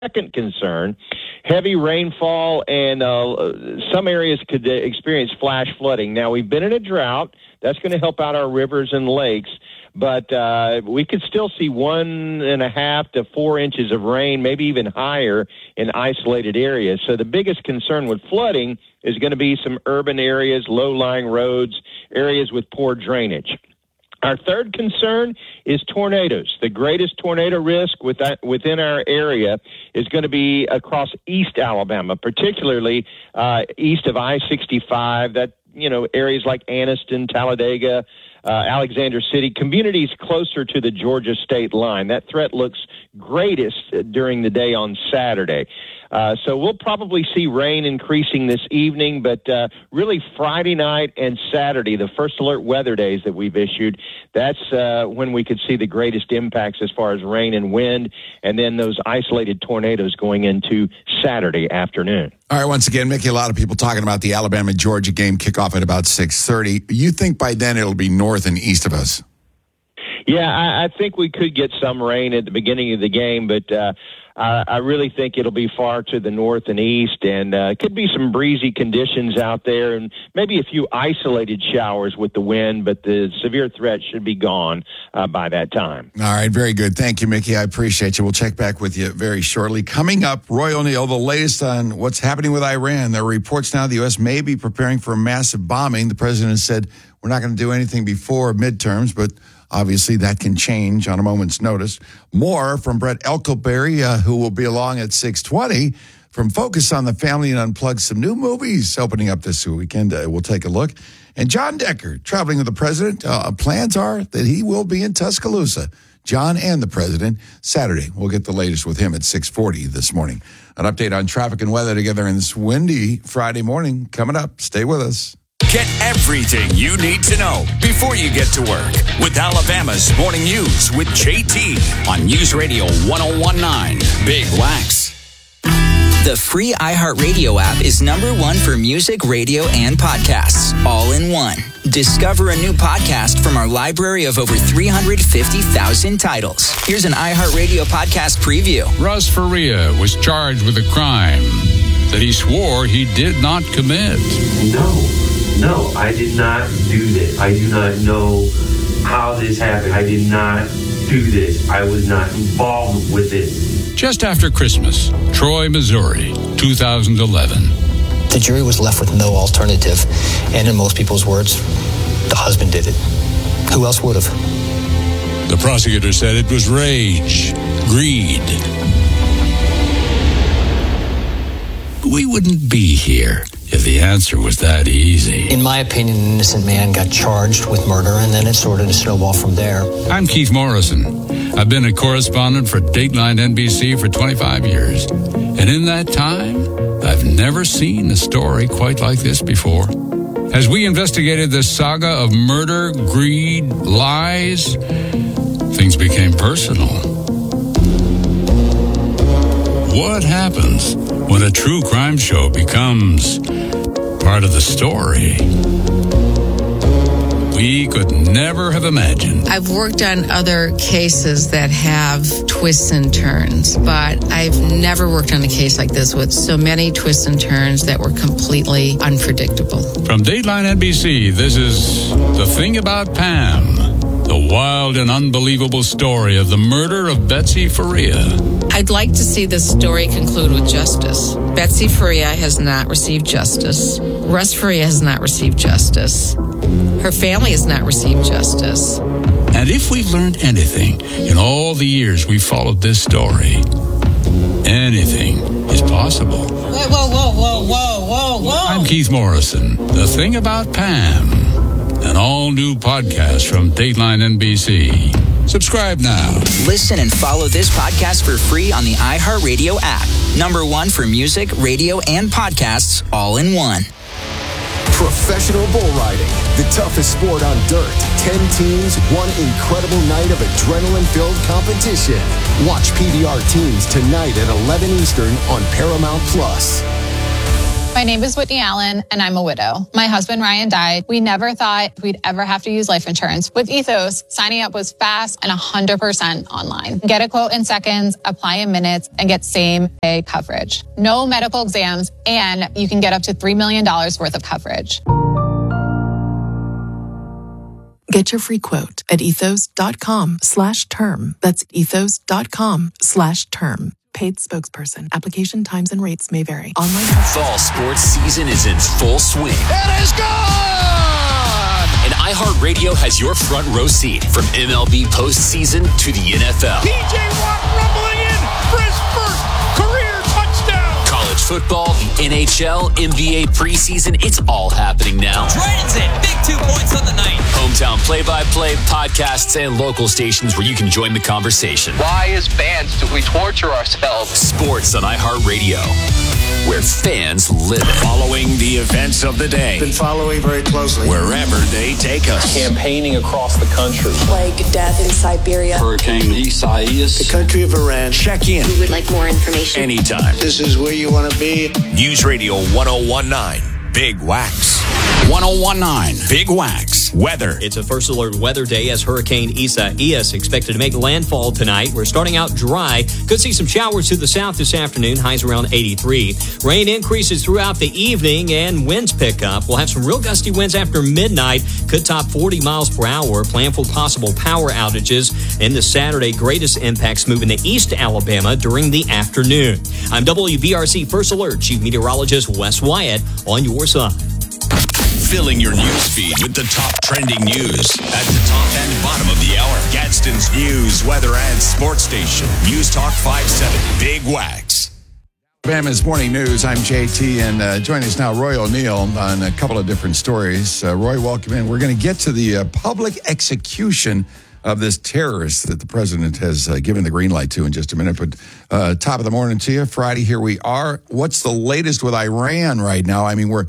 second concern, heavy rainfall, and some areas could experience flash flooding. Now, we've been in a drought. That's going to help out our rivers and lakes. But we could still see 1.5 to 4 inches of rain, maybe even higher in isolated areas. So the biggest concern with flooding is going to be some urban areas, low-lying roads, areas with poor drainage. Our third concern is tornadoes. The greatest tornado risk within our area is going to be across East Alabama, particularly east of I-65, that, areas like Anniston, Talladega, Alexander City, communities closer to the Georgia state line. That threat looks greatest during the day on Saturday. So we'll probably see rain increasing this evening, but really Friday night and Saturday, the first alert weather days that we've issued, that's when we could see the greatest impacts as far as rain and wind, and then those isolated tornadoes going into Saturday afternoon. All right, once again, Mickey, a lot of people talking about the Alabama-Georgia game kickoff at about 6:30. You think by then it'll be north and east of us? Yeah, I think we could get some rain at the beginning of the game, but I really think it'll be far to the north and east, and could be some breezy conditions out there, and maybe a few isolated showers with the wind, but the severe threat should be gone by that time. All right, very good. Thank you, Mickey. I appreciate you. We'll check back with you very shortly. Coming up, Roy O'Neill, the latest on what's happening with Iran. There are reports now the U.S. may be preparing for a massive bombing. The president has said we're not going to do anything before midterms, but obviously, that can change on a moment's notice. More from Brett Elkelberry, who will be along at 6:20 from Focus on the Family and Unplugged. Some new movies opening up this weekend. We'll take a look. And John Decker, traveling with the president. Plans are that he will be in Tuscaloosa. John and the president, Saturday. We'll get the latest with him at 6:40 this morning. An update on traffic and weather together in this windy Friday morning. Coming up. Stay with us. Get everything you need to know before you get to work with Alabama's Morning News with JT on News Radio 101.9 Big Wax. The free iHeartRadio app is #1 for music, radio, and podcasts, all in one. Discover a new podcast from our library of over 350,000 titles. Here's an iHeartRadio podcast preview. Russ Faria was charged with a crime that he swore he did not commit. No, I did not do this. I do not know how this happened. I did not do this. I was not involved with this. Just after Christmas, Troy, Missouri, 2011. The jury was left with no alternative, and in most people's words, the husband did it. Who else would have? The prosecutor said it was rage, greed. We wouldn't be here if the answer was that easy. In my opinion, an innocent man got charged with murder, and then it started to snowball from there. I'm Keith Morrison. I've been a correspondent for Dateline NBC for 25 years. And in that time, I've never seen a story quite like this before. As we investigated this saga of murder, greed, lies, things became personal. What happens when a true crime show becomes part of the story? We could never have imagined. I've worked on other cases that have twists and turns, but I've never worked on a case like this with so many twists and turns that were completely unpredictable. From Dateline NBC, this is The Thing About Pam, the wild and unbelievable story of the murder of Betsy Faria. I'd like to see this story conclude with justice. Betsy Faria has not received justice. Russ Faria has not received justice. Her family has not received justice. And if we've learned anything in all the years we've followed this story, anything is possible. Whoa. I'm Keith Morrison. The Thing About Pam, an all-new podcast from Dateline NBC. Subscribe now. Listen and follow this podcast for free on the iHeartRadio app. #1 for music, radio, and podcasts, all in one. Professional bull riding, the toughest sport on dirt. 10 teams, one incredible night of adrenaline-filled competition. Watch PBR Teams tonight at 11 Eastern on Paramount+. My name is Whitney Allen, and I'm a widow. My husband, Ryan, died. We never thought we'd ever have to use life insurance. With Ethos, signing up was fast and 100% online. Get a quote in seconds, apply in minutes, and get same-day coverage. No medical exams, and you can get up to $3 million worth of coverage. Get your free quote at ethos.com/term. That's ethos.com/term. Paid spokesperson. Application times and rates may vary. Online. Fall sports season is in full swing. It is gone! And iHeartRadio has your front row seat from MLB postseason to the NFL. P.J. Watt rumbling in for his first career touchdown. College football, the NHL, NBA preseason, it's all happening now. Transit, big 2 points on the night. Hometown play-by-play, podcasts, and local stations where you can join the conversation. Why, as fans, do we torture ourselves? Sports on iHeartRadio, where fans live it. Following the events of the day. Been following very closely. Wherever they take us. Campaigning across the country. Plague, death in Siberia. Hurricane Isaias. The country of Iran. Check in. We would like more information. Anytime. This is where you want to be. News Radio 1019. Big Wax. 1019 Big Wax Weather. It's a first alert weather day as Hurricane Isaias expected to make landfall tonight. We're starting out dry. Could see some showers to the south this afternoon. Highs around 83. Rain increases throughout the evening and winds pick up. We'll have some real gusty winds after midnight. Could top 40 miles per hour. Plan for possible power outages. And the Saturday, greatest impacts moving to East Alabama during the afternoon. I'm WBRC First Alert Chief Meteorologist Wes Wyatt on your side. Filling your news feed with the top trending news at the top and bottom of the hour. Gadsden's news, weather, and sports station. News Talk 570. Big Wax. Alabama's Morning News. I'm JT, and joining us now, Roy O'Neill, on a couple of different stories. Roy, welcome in. We're going to get to the public execution of this terrorist that the president has given the green light to in just a minute. But top of the morning to you. Friday, here we are. What's the latest with Iran right now? I mean, we're,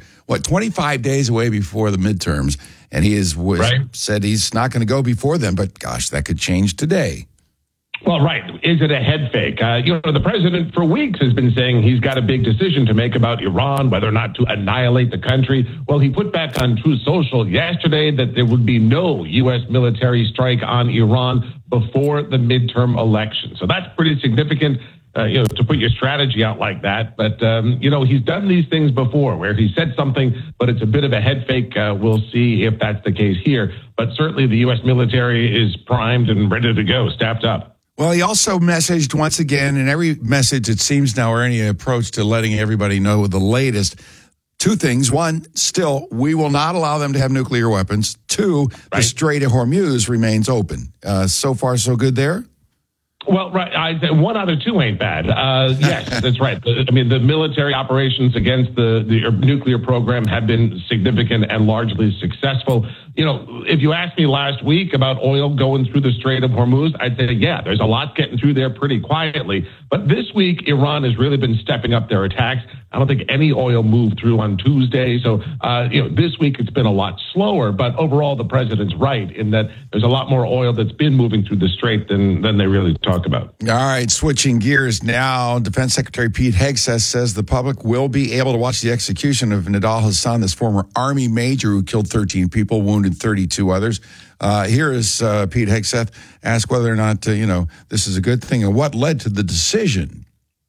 25 days away before the midterms, and he has said he's not going to go before them. But, gosh, that could change today. Well, right. Is it a head fake? The president for weeks has been saying he's got a big decision to make about Iran, whether or not to annihilate the country. Well, he put back on Truth Social yesterday that there would be no U.S. military strike on Iran before the midterm election. So that's pretty significant, to put your strategy out like that. But, he's done these things before where he said something, but it's a bit of a head fake. We'll see if that's the case here. But certainly the U.S. military is primed and ready to go, staffed up. Well, he also messaged once again, and every message, it seems now, or any approach to letting everybody know the latest. Two things. One, still, we will not allow them to have nuclear weapons. Two, the Strait of Hormuz remains open. So far, so good there? Well, right. I said 1 out of 2 ain't bad. Yes, that's right. The military operations against the nuclear program have been significant and largely successful. If you asked me last week about oil going through the Strait of Hormuz, I'd say, yeah, there's a lot getting through there pretty quietly. But this week, Iran has really been stepping up their attacks. I don't think any oil moved through on Tuesday. So, this week it's been a lot slower. But overall, the president's right in that there's a lot more oil that's been moving through the Strait than they really talk about. All right, switching gears now. Defense Secretary Pete Hegseth says the public will be able to watch the execution of Nidal Hasan, this former Army major who killed 13 people, wounded 32 others. Here is Pete Hegseth asked whether or not, this is a good thing and what led to the decision.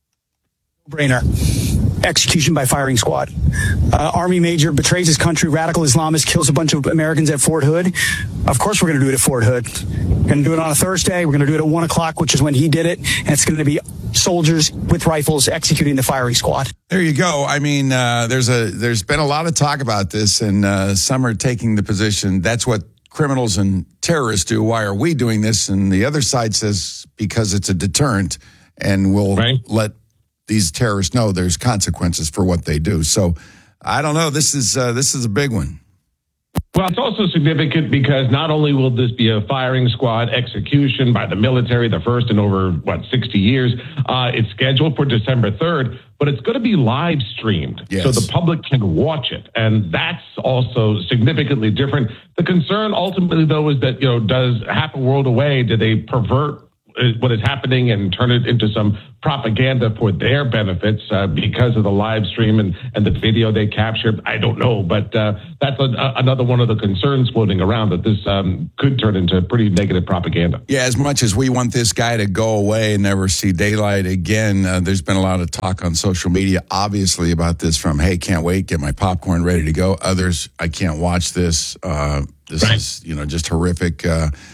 Brainer. Execution by firing squad. Army major betrays his country, radical Islamist, kills a bunch of Americans at Fort Hood. Of course we're going to do it at Fort Hood. We're going to do it on a Thursday. We're going to do it at 1 o'clock, which is when he did it. And it's going to be soldiers with rifles executing the firing squad. There you go. I mean, there's been a lot of talk about this, and some are taking the position that's what criminals and terrorists do. Why are we doing this? And the other side says because it's a deterrent, and we'll let these terrorists know there's consequences for what they do. So I don't know. This is a big one. Well, it's also significant because not only will this be a firing squad execution by the military, the first in over, 60 years, it's scheduled for December 3rd, but it's going to be live streamed so the public can watch it. And that's also significantly different. The concern ultimately, though, is that, does half a world away, do they pervert what is happening and turn it into some propaganda for their benefits because of the live stream and the video they captured. I don't know, but that's another one of the concerns floating around, that this could turn into pretty negative propaganda. Yeah, as much as we want this guy to go away and never see daylight again, there's been a lot of talk on social media, obviously, about this from, hey, can't wait, get my popcorn ready to go. Others, I can't watch this. This is, just horrific,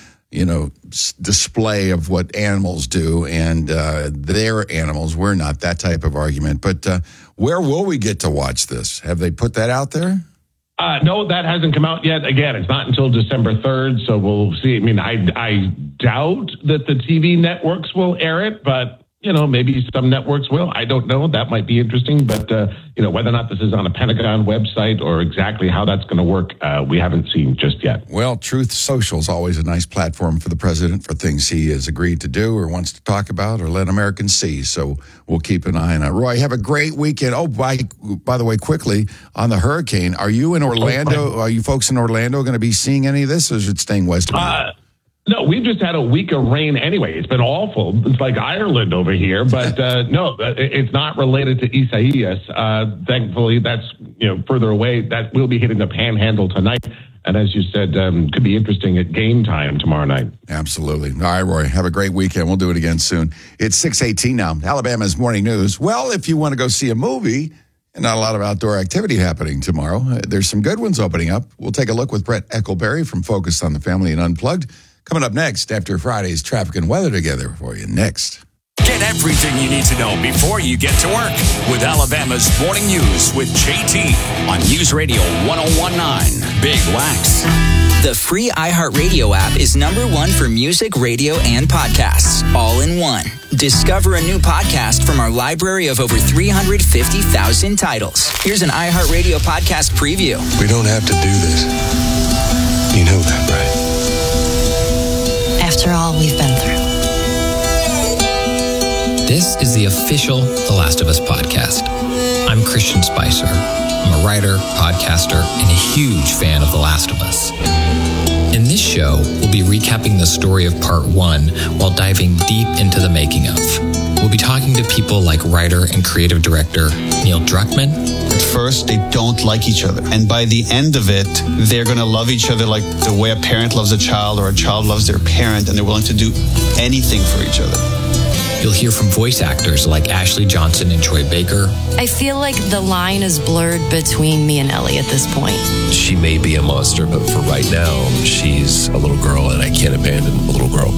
display of what animals do and their animals. We're not that type of argument. But where will we get to watch this? Have they put that out there? No, that hasn't come out yet. Again, it's not until December 3rd, so we'll see. I mean, I doubt that the TV networks will air it, but, maybe some networks will. I don't know. That might be interesting. But, whether or not this is on a Pentagon website or exactly how that's going to work, we haven't seen just yet. Well, Truth Social is always a nice platform for the president for things he has agreed to do or wants to talk about or let Americans see. So we'll keep an eye on it. Roy, have a great weekend. Oh, by the way, quickly, on the hurricane, are you in Orlando? Are you folks in Orlando going to be seeing any of this, or is it staying west of you? No, we've just had a week of rain anyway. It's been awful. It's like Ireland over here. But no, it's not related to Isaias. Thankfully, that's further away. That will be hitting the Panhandle tonight. And as you said, could be interesting at game time tomorrow night. Absolutely. All right, Roy, have a great weekend. We'll do it again soon. It's 6:18 now. Alabama's Morning News. Well, if you want to go see a movie and not a lot of outdoor activity happening tomorrow, there's some good ones opening up. We'll take a look with Brett Eckelberry from Focus on the Family and Unplugged. Coming up next after Friday's traffic and weather together for you next. Get everything you need to know before you get to work with Alabama's Morning News with JT on News Radio 101.9 Big Wax. The free iHeartRadio app is #1 for music, radio, and podcasts, all in one. Discover a new podcast from our library of over 350,000 titles. Here's an iHeartRadio podcast preview. We don't have to do this. You know that, right? After all we've been through. This is the official The Last of Us podcast. I'm Christian Spicer. I'm a writer, podcaster, and a huge fan of The Last of Us. In this show, we'll be recapping the story of part 1 while diving deep into the making of. We'll be talking to people like writer and creative director Neil Druckmann. At first, they don't like each other. And by the end of it, they're going to love each other like the way a parent loves a child or a child loves their parent, and they're willing to do anything for each other. You'll hear from voice actors like Ashley Johnson and Troy Baker. I feel like the line is blurred between me and Ellie at this point. She may be a monster, but for right now, she's a little girl, and I can't abandon a little girl.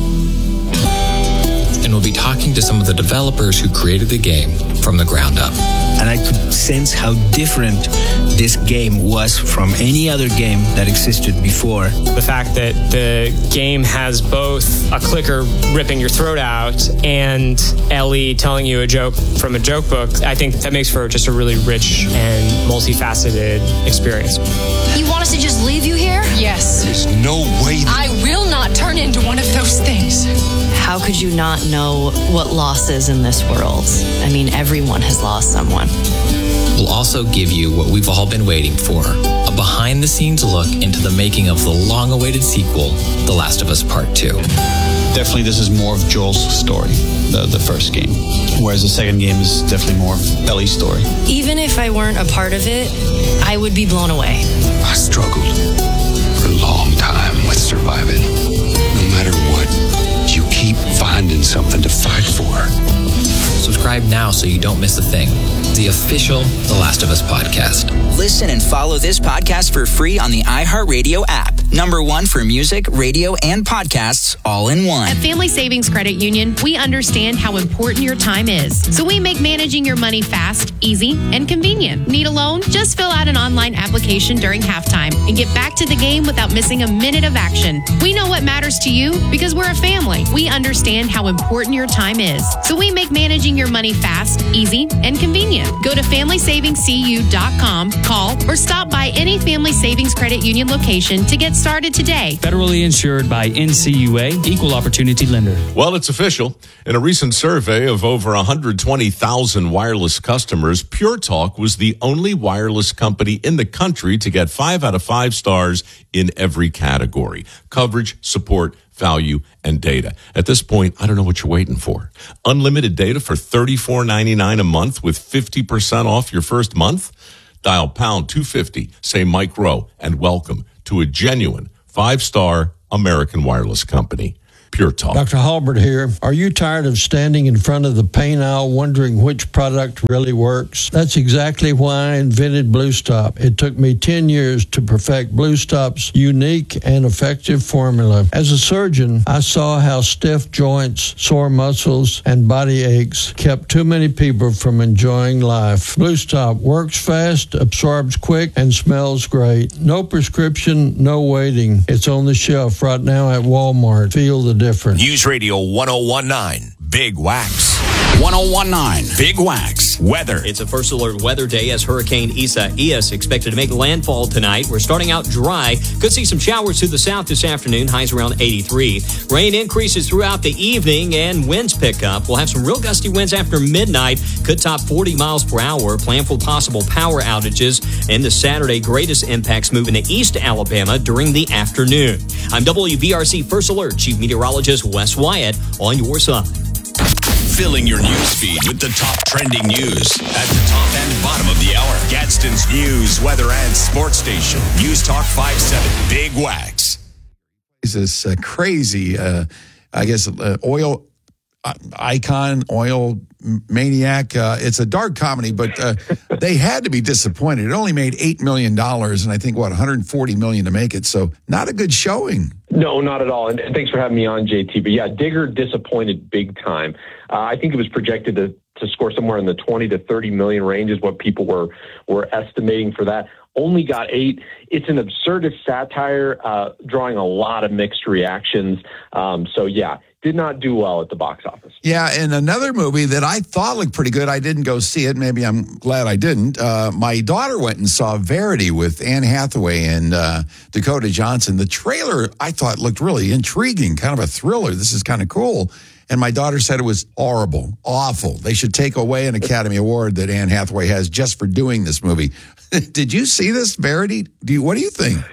And we'll be talking to some of the developers who created the game from the ground up. And I could sense how different this game was from any other game that existed before. The fact that the game has both a clicker ripping your throat out and Ellie telling you a joke from a joke book, I think that makes for just a really rich and multifaceted experience. You want us to just leave you here? Yes. There's no way. I will not turn into one of those things. How could you not know what loss is in this world? I mean, everyone has lost someone. We'll also give you what we've all been waiting for, a behind-the-scenes look into the making of the long-awaited sequel, The Last of Us Part 2. Definitely this is more of Joel's story, the first game, whereas the second game is definitely more of Ellie's story. Even if I weren't a part of it, I would be blown away. I struggled for a long time with surviving. No matter what, you keep finding something to fight for. Subscribe now so you don't miss a thing. The official The Last of Us podcast. Listen and follow this podcast for free on the iHeartRadio app. #1 for music, radio, and podcasts, all in one. At Family Savings Credit Union, we understand how important your time is. So we make managing your money fast, easy, and convenient. Need a loan? Just fill out an online application during halftime and get back to the game without missing a minute of action. We know what matters to you because we're a family. We understand how important your time is. So we make managing your money fast, easy, and convenient. Go to FamilySavingsCU.com, call, or stop by any Family Savings Credit Union location to get started today. Federally insured by NCUA, Equal Opportunity Lender. Well, it's official. In a recent survey of over 120,000 wireless customers, Pure Talk was the only wireless company in the country to get 5 out of 5 stars in every category: coverage, support, value, and data. At this point, I don't know what you're waiting for. Unlimited data for $34.99 a month with 50% off your first month? Dial pound 250, say Mike Rowe, and welcome to a genuine 5-star American wireless company. Pure Talk. Dr. Halbert here. Are you tired of standing in front of the paint aisle wondering which product really works? That's exactly why I invented Blue Stop. It took me 10 years to perfect Blue Stop's unique and effective formula. As a surgeon, I saw how stiff joints, sore muscles, and body aches kept too many people from enjoying life. Blue Stop works fast, absorbs quick, and smells great. No prescription, no waiting. It's on the shelf right now at Walmart. Feel the difference. News Radio 1019, Big Wax. 1019, Big Wax. Weather. It's a first alert weather day as Hurricane Isaias expected to make landfall tonight. We're starting out dry. Could see some showers to the south this afternoon. Highs around 83. Rain increases throughout the evening and winds pick up. We'll have some real gusty winds after midnight. Could top 40 miles per hour. Plan for possible power outages. And the Saturday greatest impacts moving to East Alabama during the afternoon. I'm WBRC First Alert Chief Meteorologist Wes Wyatt on your side. Filling your news feed with the top trending news at the top and bottom of the hour. Gadsden's news, weather, and sports station. News Talk 57, Big Wax. This crazy, oil icon, oil maniac. It's a dark comedy, but they had to be disappointed. It only made $8 million, and I think, $140 million to make it. So not a good showing. No, not at all. And thanks for having me on, JT. But yeah, Digger disappointed big time. I think it was projected to score somewhere in the 20 to 30 million range is what people were estimating for that. Only got 8. It's an absurdist satire, drawing a lot of mixed reactions. So yeah, did not do well at the box office. Yeah, and another movie that I thought looked pretty good, I didn't go see it. Maybe I'm glad I didn't. My daughter went and saw Verity with Anne Hathaway and Dakota Johnson. The trailer, I thought, looked really intriguing, kind of a thriller. This is kind of cool. And my daughter said it was horrible, awful. They should take away an Academy Award that Anne Hathaway has just for doing this movie. Did you see this, Verity? What do you think?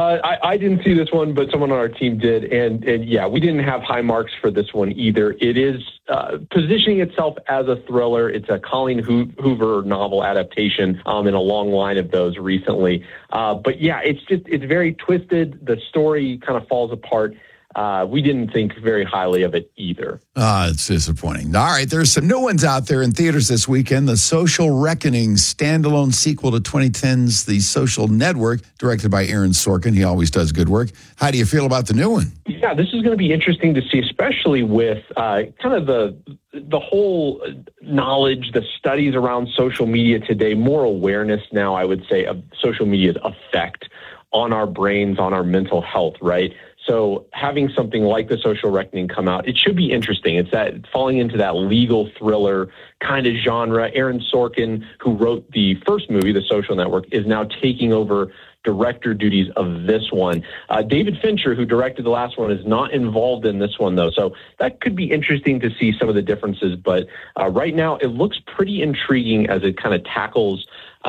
I didn't see this one, but someone on our team did. And yeah, we didn't have high marks for this one either. It is positioning itself as a thriller. It's a Colleen Hoover novel adaptation in a long line of those recently. But yeah, it's very twisted. The story kind of falls apart. We didn't think very highly of it either. It's disappointing. All right, there's some new ones out there in theaters this weekend. The Social Reckoning, standalone sequel to 2010's The Social Network, directed by Aaron Sorkin. He always does good work. How do you feel about the new one? Yeah, this is going to be interesting to see, especially with kind of the whole knowledge, the studies around social media today, more awareness now, I would say, of social media's effect on our brains, on our mental health, right? So having something like The Social Reckoning come out, it should be interesting. It's that falling into that legal thriller kind of genre. Aaron Sorkin, who wrote the first movie, The Social Network, is now taking over director duties of this one. David Fincher, who directed the last one, is not involved in this one, though. So that could be interesting to see some of the differences. But right now, it looks pretty intriguing as it kind of tackles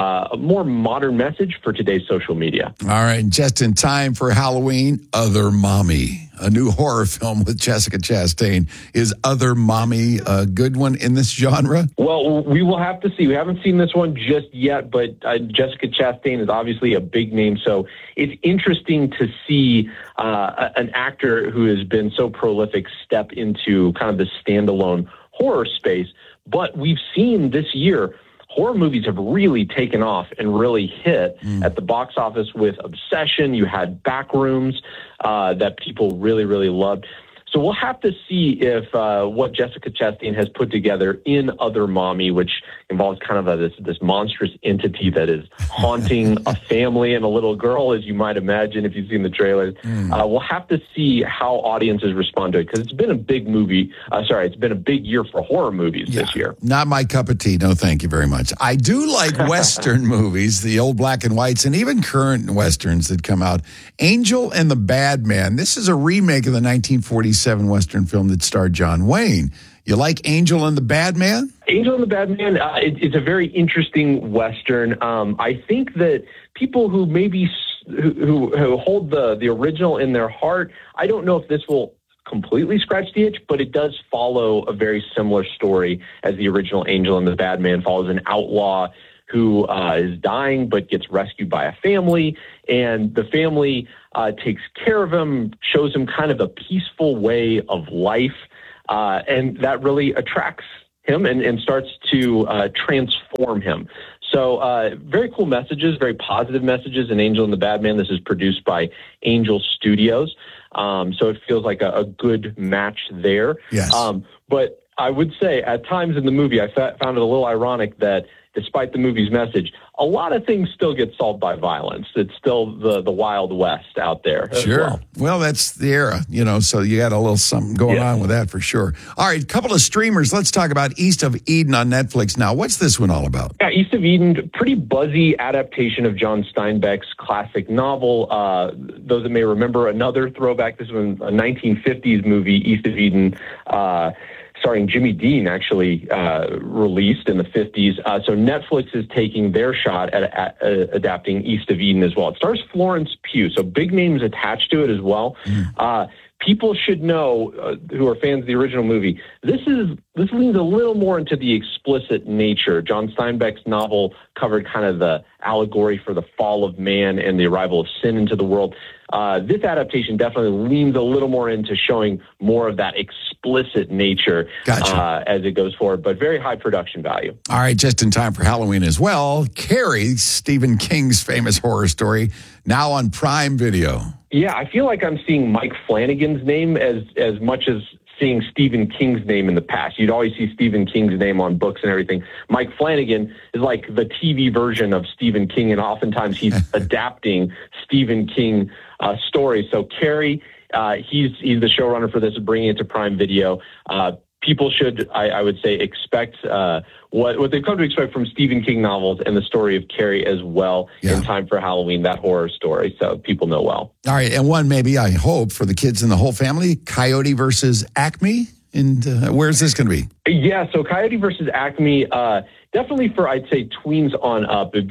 a more modern message for today's social media. All right, just in time for Halloween, Other Mommy, a new horror film with Jessica Chastain. Is Other Mommy a good one in this genre? Well, we will have to see. We haven't seen this one just yet, but Jessica Chastain is obviously a big name, so it's interesting to see an actor who has been so prolific step into kind of the standalone horror space. But we've seen this year horror movies have really taken off and really hit at the box office with Obsession. You had Backrooms that people really, really loved. So we'll have to see if what Jessica Chastain has put together in Other Mommy, which involves kind of this monstrous entity that is haunting a family and a little girl, as you might imagine if you've seen the trailers. We'll have to see how audiences respond to it, because it's been a big movie. It's been a big year for horror movies this year. Not my cup of tea. No, thank you very much. I do like Western movies, the old black and whites, and even current Westerns that come out. Angel and the Bad Man. This is a remake of the 1947 Western film that starred John Wayne. You like Angel and the Bad Man? Angel and the Bad Man, it's a very interesting Western. I think that people who maybe who hold the original in their heart, I don't know if this will completely scratch the itch, but it does follow a very similar story as the original Angel and the Bad Man. Follows an outlaw who is dying but gets rescued by a family, and the family takes care of him, shows him kind of a peaceful way of life, and that really attracts him and starts to transform him. So very cool messages, very positive messages in Angel and the Bad Man. This is produced by Angel Studios. So it feels like a good match there. Yes. But I would say at times in the movie, I found it a little ironic that despite the movie's message, a lot of things still get solved by violence. It's still the Wild West out there. Sure. Well, that's the era, so you got a little something going on with that for sure. All right, a couple of streamers. Let's talk about East of Eden on Netflix now. What's this one all about? Yeah, East of Eden, pretty buzzy adaptation of John Steinbeck's classic novel. Those that may remember, another throwback. This was a 1950s movie, East of Eden, starring Jimmy Dean, actually released in the 50s. So Netflix is taking their shot at adapting East of Eden as well. It stars Florence Pugh, so big names attached to it as well. People should know, who are fans of the original movie, this leans a little more into the explicit nature. John Steinbeck's novel covered kind of the allegory for the fall of man and the arrival of sin into the world. This adaptation definitely leans a little more into showing more of that explicit nature as it goes forward, but very high production value. All right, just in time for Halloween as well. Carrie, Stephen King's famous horror story, now on Prime Video. Yeah, I feel like I'm seeing Mike Flanagan's name as much as seeing Stephen King's name in the past. You'd always see Stephen King's name on books and everything. Mike Flanagan is like the TV version of Stephen King, and oftentimes he's adapting Stephen King stories. So Carrie, he's the showrunner for this, bringing it to Prime Video. People should, I would say, expect what they've come to expect from Stephen King novels and the story of Carrie as well in time for Halloween, that horror story, so people know well. All right, and one maybe, I hope, for the kids and the whole family, Coyote versus Acme. And where's this going to be? Yeah, so Coyote versus Acme, definitely for, I'd say, tweens on up, it'd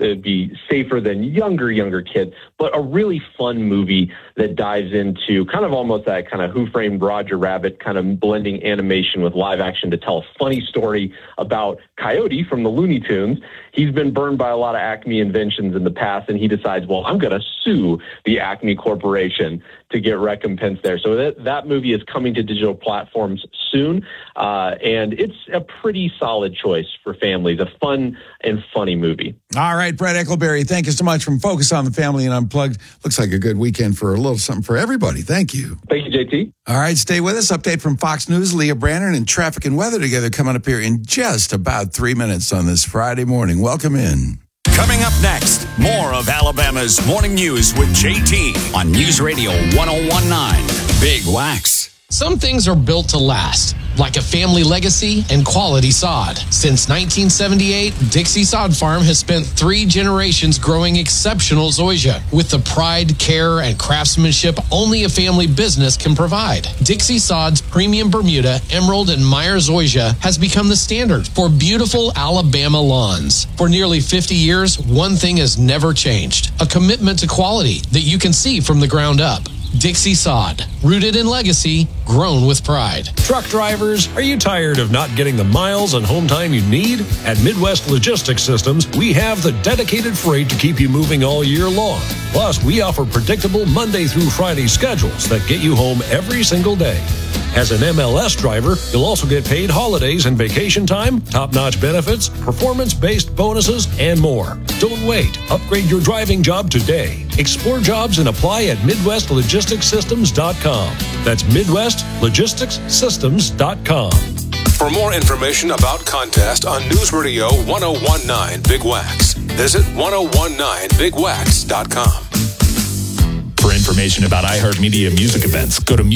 be safer than younger kids, but a really fun movie that dives into kind of almost that kind of Who Framed Roger Rabbit, kind of blending animation with live action to tell a funny story about Coyote from the Looney Tunes. He's been burned by a lot of Acme inventions in the past, and he decides, well, I'm going to sue the Acme Corporation to get recompense there. So that movie is coming to digital platforms soon, and it's a pretty solid choice for families, a fun and funny movie. All right, Brett Eckleberry, thank you so much from Focus on the Family and Unplugged. Looks like a good weekend for a little something for everybody. Thank you. Thank you, JT. All right, stay with us. Update from Fox News, Leah Brannon, and traffic and weather together coming up here in just about 3 minutes on this Friday morning. Welcome in. Coming up next, more of Alabama's Morning News with JT on News Radio 1019. Big Wax. Some things are built to last, like a family legacy and quality sod. Since 1978, Dixie Sod Farm has spent 3 generations growing exceptional zoysia with the pride, care, and craftsmanship only a family business can provide. Dixie Sod's premium Bermuda, Emerald, and Meyer zoysia has become the standard for beautiful Alabama lawns. For nearly 50 years, one thing has never changed: a commitment to quality that you can see from the ground up. Dixie Sod, rooted in legacy, grown with pride. Truck drivers, are you tired of not getting the miles and home time you need? At Midwest Logistics Systems, we have the dedicated freight to keep you moving all year long. Plus, we offer predictable Monday through Friday schedules that get you home every single day. As an MLS driver, you'll also get paid holidays and vacation time, top-notch benefits, performance-based bonuses, and more. Don't wait. Upgrade your driving job today. Explore jobs and apply at MidwestLogisticsSystems.com. That's MidwestLogisticsSystems.com. For more information about contest on News Radio 1019 Big Wax, visit 1019bigwax.com. For information about iHeartMedia music events, go to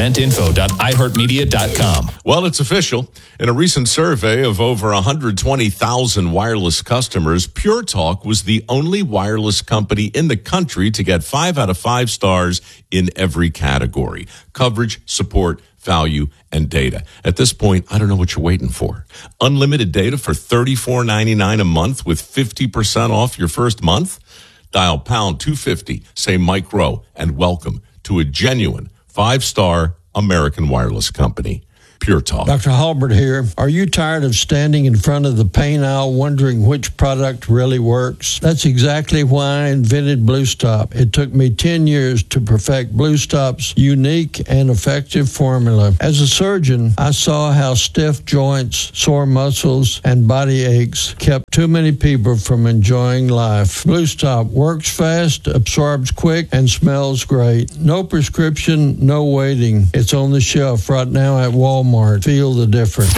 musiceventinfo.iheartmedia.com. Well, it's official. In a recent survey of over 120,000 wireless customers, Pure Talk was the only wireless company in the country to get 5 out of 5 stars in every category: coverage, support, value, and data. At this point, I don't know what you're waiting for. Unlimited data for $34.99 a month with 50% off your first month? Dial pound 250, say Mike Rowe, and welcome to a genuine 5-star American Wireless Company. Pure Talk. Dr. Halbert here. Are you tired of standing in front of the paint aisle wondering which product really works? That's exactly why I invented Blue Stop. It took me 10 years to perfect Blue Stop's unique and effective formula. As a surgeon, I saw how stiff joints, sore muscles, and body aches kept too many people from enjoying life. Blue Stop works fast, absorbs quick, and smells great. No prescription, no waiting. It's on the shelf right now at Walmart. Feel the difference.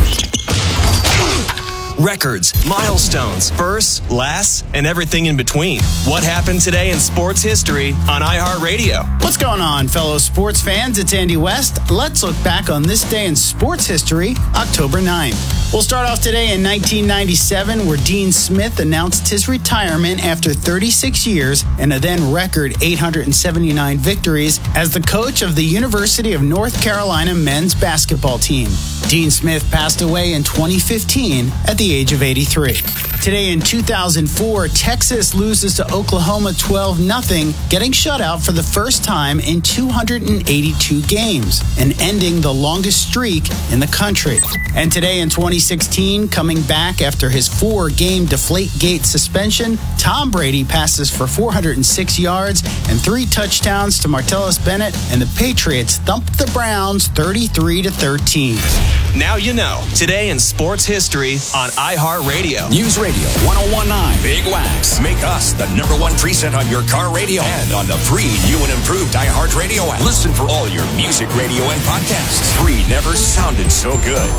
Records, milestones, firsts, lasts, and everything in between. What happened today in sports history on iHeartRadio? What's going on, fellow sports fans? It's Andy West. Let's look back on this day in sports history, October 9th. We'll start off today in 1997, where Dean Smith announced his retirement after 36 years and a then record 879 victories as the coach of the University of North Carolina men's basketball team. Dean Smith passed away in 2015 at the age of 83. Today in 2004, Texas loses to Oklahoma 12-0, getting shut out for the first time in 282 games and ending the longest streak in the country. And today in 2016, coming back after his 4-game Deflategate suspension, Tom Brady passes for 406 yards and 3 touchdowns to Martellus Bennett, and the Patriots thump the Browns 33-13. Now you know. Today in sports history on iHeartRadio. News Radio 1019 Big Wax. Make us the #1 preset on your car radio and on the free new and improved iHeartRadio app. Listen for all your music, radio, and podcasts. Free never sounded so good.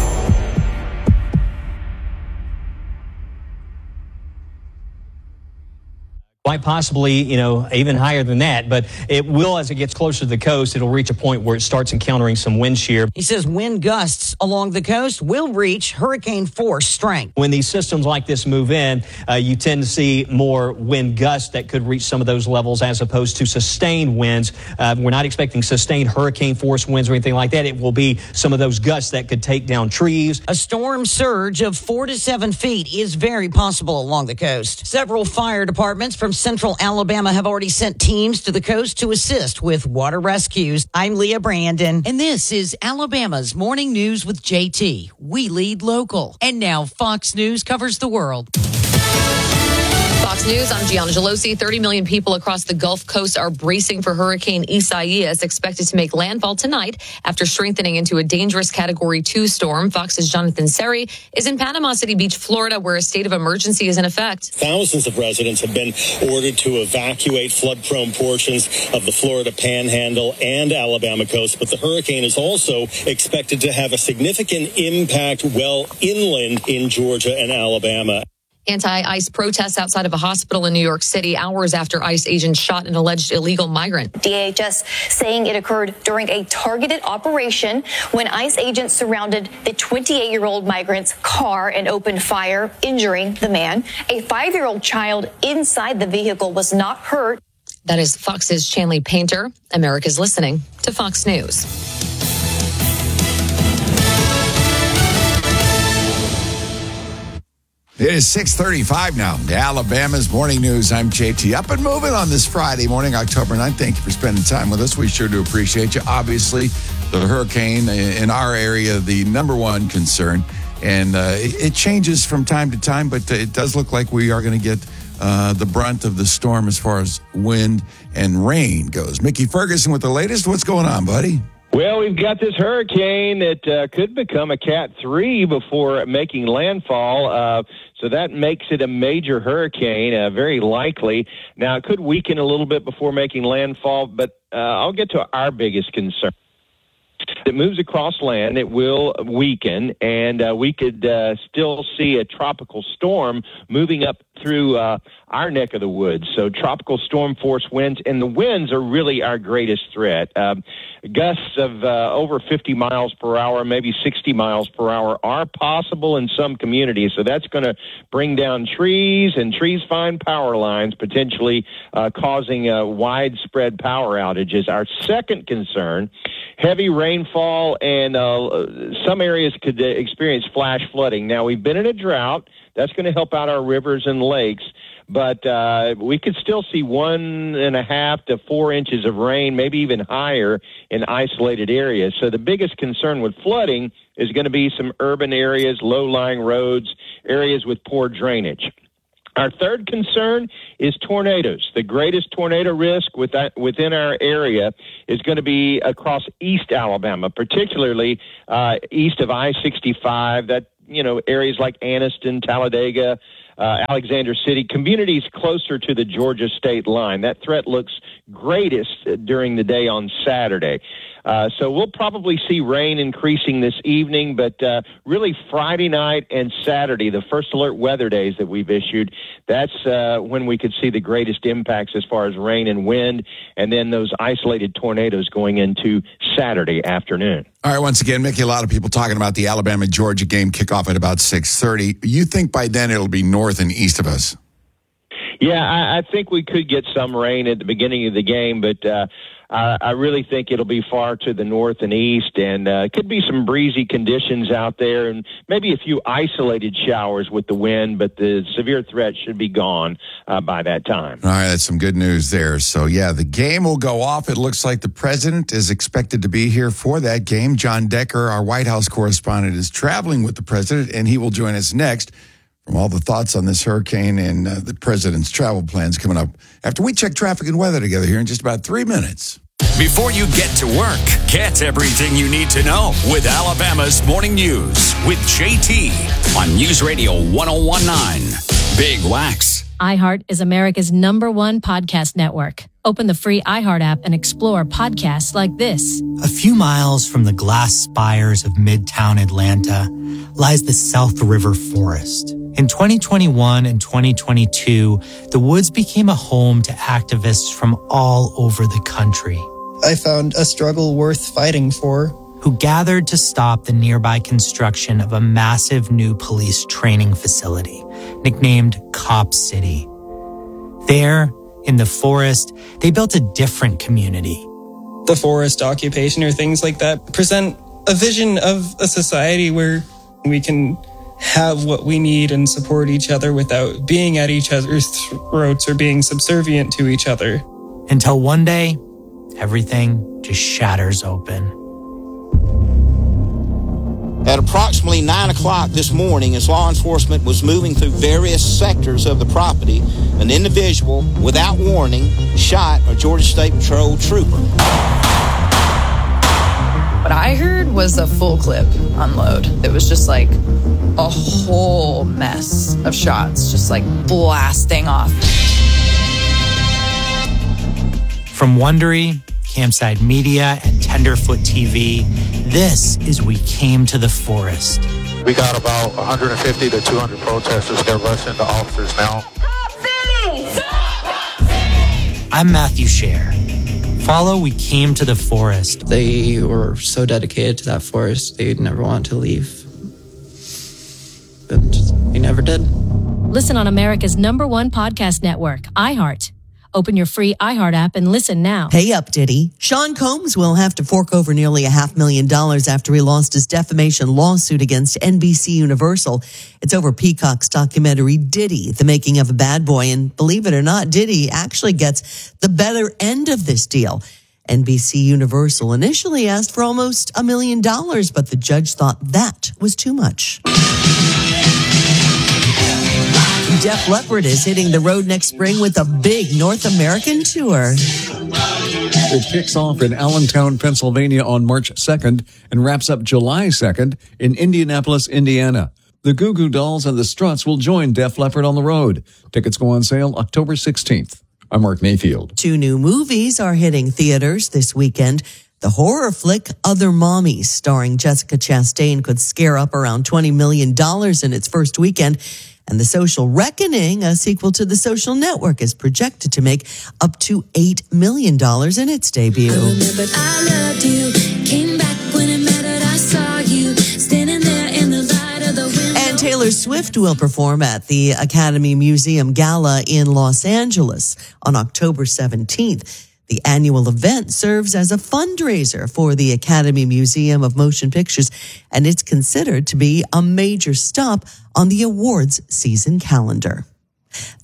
Quite possibly, even higher than that. But it will, as it gets closer to the coast, it'll reach a point where it starts encountering some wind shear. He says wind gusts along the coast will reach hurricane force strength. When these systems like this move in, you tend to see more wind gusts that could reach some of those levels as opposed to sustained winds. We're not expecting sustained hurricane force winds or anything like that. It will be some of those gusts that could take down trees. A storm surge of 4 to 7 feet is very possible along the coast. Several fire departments from Central Alabama have already sent teams to the coast to assist with water rescues. I'm Leah Brandon. And this is Alabama's Morning News with JT. We lead local. And now Fox News covers the world. Fox News, I'm Gianna Gelosi. 30 million people across the Gulf Coast are bracing for Hurricane Isaias, expected to make landfall tonight after strengthening into a dangerous Category 2 storm. Fox's Jonathan Seri is in Panama City Beach, Florida, where a state of emergency is in effect. Thousands of residents have been ordered to evacuate flood-prone portions of the Florida Panhandle and Alabama coast, but the hurricane is also expected to have a significant impact well inland in Georgia and Alabama. Anti-ICE protests outside of a hospital in New York City hours after ICE agents shot an alleged illegal migrant. DHS saying it occurred during a targeted operation when ICE agents surrounded the 28-year-old migrant's car and opened fire, injuring the man. A 5-year-old child inside the vehicle was not hurt. That is Fox's Chanley Painter. America's listening to Fox News. It is 6:35 now. Alabama's Morning News. I'm JT. Up and moving on this Friday morning, October 9th. Thank you for spending time with us. We sure do appreciate you. Obviously, the hurricane in our area, the #1 concern. And it changes from time to time, but it does look like we are going to get the brunt of the storm as far as wind and rain goes. Mickey Ferguson with the latest. What's going on, buddy? Well, we've got this hurricane that could become a Cat 3 before making landfall. So that makes it a major hurricane, very likely. Now, it could weaken a little bit before making landfall, but I'll get to our biggest concern. It moves across land, it will weaken, and we could still see a tropical storm moving up through our neck of the woods. So tropical storm force winds, and the winds are really our greatest threat. Gusts of over 50 miles per hour, maybe 60 miles per hour are possible in some communities. So that's going to bring down trees, and trees find power lines, potentially causing widespread power outages. Our second concern, heavy rainfall, and some areas could experience flash flooding. Now, we've been in a drought. That's going to help out our rivers and lakes. but we could still see 1.5 to 4 inches of rain, maybe even higher in isolated areas. So the biggest concern with flooding is going to be some urban areas, low-lying roads, areas with poor drainage. Our third concern is tornadoes. The greatest tornado risk within our area is going to be across East Alabama, particularly east of I-65, that, areas like Anniston, Talladega, Alexander City, communities closer to the Georgia state line. That threat looks greatest during the day on Saturday. So we'll probably see rain increasing this evening, but really Friday night and Saturday, the first alert weather days that we've issued, that's when we could see the greatest impacts as far as rain and wind, and then those isolated tornadoes going into Saturday afternoon. All right, once again, Mickey, a lot of people talking about the Alabama-Georgia game kickoff at about 6:30. You think by then it'll be north and east of us? Yeah, I think we could get some rain at the beginning of the game, but I really think it'll be far to the north and east, and could be some breezy conditions out there, and maybe a few isolated showers with the wind, but the severe threat should be gone by that time. All right, that's some good news there. So, yeah, the game will go off. It looks like the president is expected to be here for that game. John Decker, our White House correspondent, is traveling with the president, and he will join us next. From all the thoughts on this hurricane and the president's travel plans coming up after we check traffic and weather together here in just about 3 minutes. Before you get to work, get everything you need to know with Alabama's Morning News with JT on News Radio 1019. Big Wax. iHeart is America's #1 podcast network. Open the free iHeart app and explore podcasts like this. A few miles from the glass spires of Midtown Atlanta lies the South River Forest. In 2021 and 2022, the woods became a home to activists from all over the country. I found a struggle worth fighting for. Who gathered to stop the nearby construction of a massive new police training facility, nicknamed Cop City. There, in the forest, they built a different community. The forest occupation or things like that present a vision of a society where we can have what we need and support each other without being at each other's throats or being subservient to each other. Until one day, everything just shatters open. At approximately 9 o'clock this morning, as law enforcement was moving through various sectors of the property, an individual, without warning, shot a Georgia State Patrol trooper. What I heard was a full clip unload. It was just like a whole mess of shots, just like blasting off. From Wondery, Campside Media, and Tenderfoot TV, this is We Came to the Forest. We got about 150 to 200 protesters that rush into officers now. I'm Matthew Scher. Follow We Came to the Forest. They were so dedicated to that forest, they'd never want to leave. But they never did. Listen on America's #1 podcast network, iHeart. Open your free iHeart app and listen now. Pay up, Diddy. Sean Combs will have to fork over nearly $500,000 after he lost his defamation lawsuit against NBC Universal. It's over Peacock's documentary Diddy, The Making of a Bad Boy. And believe it or not, Diddy actually gets the better end of this deal. NBC Universal initially asked for almost $1 million, but the judge thought that was too much. Def Leppard is hitting the road next spring with a big North American tour. It kicks off in Allentown, Pennsylvania on March 2nd and wraps up July 2nd in Indianapolis, Indiana. The Goo Goo Dolls and the Struts will join Def Leppard on the road. Tickets go on sale October 16th. I'm Mark Mayfield. 2 new movies are hitting theaters this weekend. The horror flick Other Mommies, starring Jessica Chastain, could scare up around $20 million in its first weekend. And The Social Reckoning, a sequel to The Social Network, is projected to make up to $8 million in its debut. I loved you, came back when it mattered, I saw you, standing there in the light of the window. And Taylor Swift will perform at the Academy Museum Gala in Los Angeles on October 17th. The annual event serves as a fundraiser for the Academy Museum of Motion Pictures, and it's considered to be a major stop on the awards season calendar.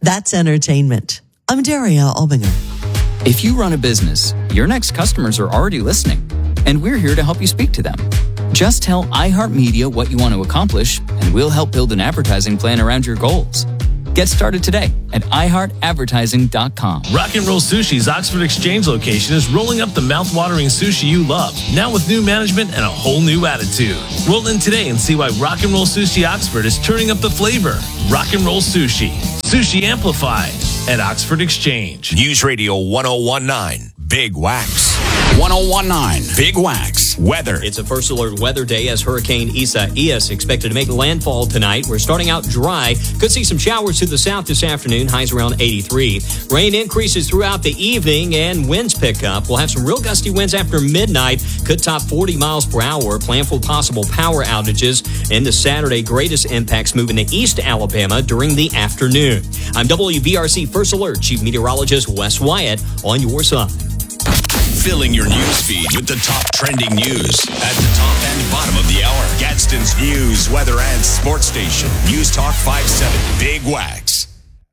That's entertainment. I'm Daria Albinger. If you run a business, your next customers are already listening, and we're here to help you speak to them. Just tell iHeartMedia what you want to accomplish, and we'll help build an advertising plan around your goals. Get started today at iHeartAdvertising.com. Rock and Roll Sushi's Oxford Exchange location is rolling up the mouth-watering sushi you love, now with new management and a whole new attitude. Roll in today and see why Rock and Roll Sushi Oxford is turning up the flavor. Rock and Roll Sushi. Sushi amplified at Oxford Exchange. News Radio 1019, Big Wax. 1019, Big Wax. Weather. It's a first alert weather day as Hurricane Isaias expected to make landfall tonight. We're starting out dry. Could see some showers to the south this afternoon. Highs around 83. Rain increases throughout the evening and winds pick up. We'll have some real gusty winds after midnight. Could top 40 miles per hour. Plan for possible power outages. And the Saturday greatest impacts moving to East Alabama during the afternoon. I'm WVRC First Alert Chief Meteorologist Wes Wyatt on your side. Filling your news feed with the top trending news at the top and bottom of the hour. Gadsden's news, weather, and sports station. News Talk 57, Big Wax.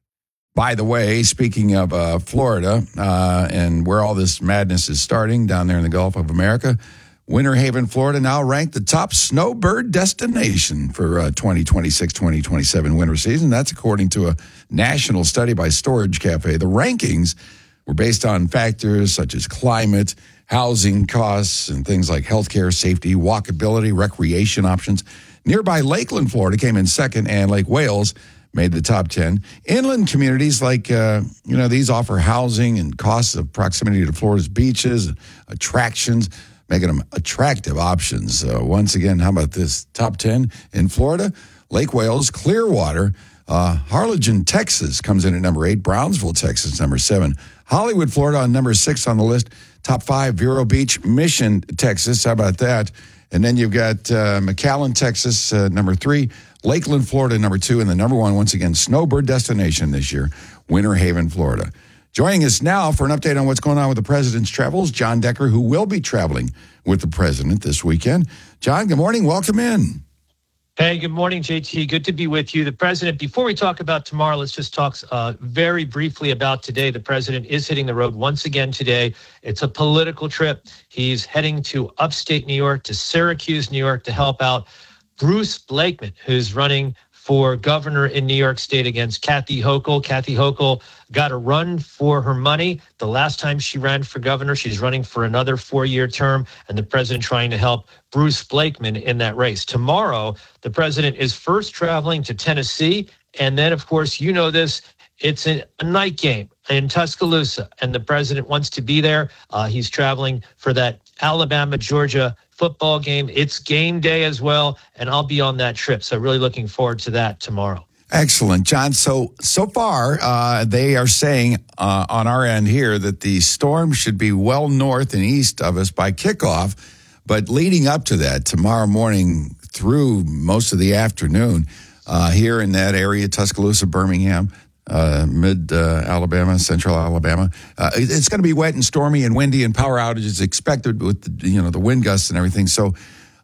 By the way, speaking of Florida and where all this madness is starting down there in the Gulf of America, Winter Haven, Florida now ranked the top snowbird destination for 2026-2027 winter season. That's according to a national study by Storage Cafe. The rankings were based on factors such as climate, housing costs, and things like healthcare, safety, walkability, recreation options. Nearby Lakeland, Florida came in second, and Lake Wales made the top 10. Inland communities like, these offer housing and costs of proximity to Florida's beaches, attractions, making them attractive options. Once again, how about this? Top 10 in Florida, Lake Wales, Clearwater, Harlingen, Texas comes in at number 8. Brownsville, Texas, number 7. Hollywood, Florida on number 6 on the list. Top 5, Vero Beach, Mission, Texas. How about that? And then you've got McAllen, Texas, number 3. Lakeland, Florida, number 2. And the number 1, once again, snowbird destination this year, Winter Haven, Florida. Joining us now for an update on what's going on with the president's travels, John Decker, who will be traveling with the president this weekend. John, good morning. Welcome in. Hey, good morning, JT. Good to be with you. The president, before we talk about tomorrow, let's just talk very briefly about today. The president is hitting the road once again today. It's a political trip. He's heading to upstate New York, to Syracuse, New York, to help out Bruce Blakeman, who's running for governor in New York State against Kathy Hochul. Kathy Hochul got a run for her money. The last time she ran for governor, she's running for another 4-year term, and the president trying to help Bruce Blakeman in that race. Tomorrow, the president is first traveling to Tennessee, and then, of course, you know this, it's a night game in Tuscaloosa, and the president wants to be there. He's traveling for that Alabama-Georgia football game. It's game day as well, and I'll be on that trip. So really looking forward to that tomorrow. Excellent, John. So far, they are saying on our end here that the storm should be well north and east of us by kickoff. But leading up to that, tomorrow morning through most of the afternoon, here in that area, Tuscaloosa, Birmingham, mid-Alabama, central Alabama. It's going to be wet and stormy and windy, and power outages expected with the wind gusts and everything. So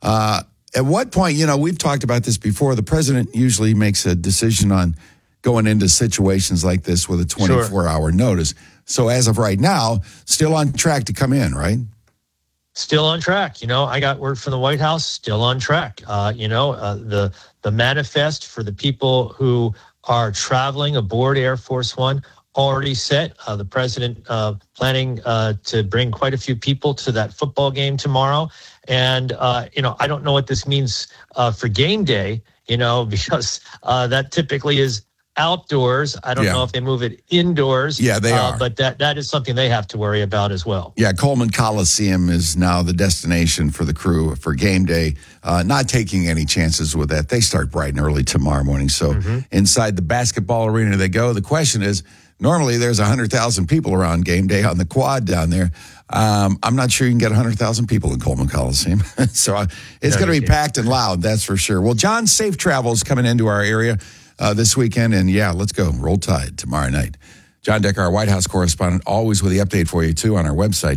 at what point, we've talked about this before, the president usually makes a decision on going into situations like this with a 24-hour notice. So as of right now, still on track to come in, right? Still on track. I got word from the White House, still on track. The manifest for the people who are traveling aboard Air Force One already set. The president planning to bring quite a few people to that football game tomorrow. And, I don't know what this means for game day, because that typically is outdoors. I don't know if they move it indoors. Yeah, they are. But that is something they have to worry about as well. Yeah, Coleman Coliseum is now the destination for the crew for game day. Not taking any chances with that. They start bright and early tomorrow morning. So inside the basketball arena they go. The question is, normally there's 100,000 people around game day on the quad down there. I'm not sure you can get 100,000 people in Coleman Coliseum. So it's going to be packed and loud, that's for sure. Well, John, safe travels coming into our area this weekend. And let's go. Roll Tide tomorrow night. John Decker, our White House correspondent, always with the update for you, too, on our website,